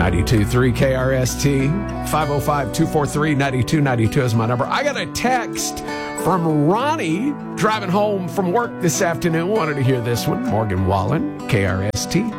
92.3 KRST, 505-243-9292 is my number. I got a text from Ronnie driving home from work this afternoon. Wanted to hear this one. Morgan Wallen, KRST.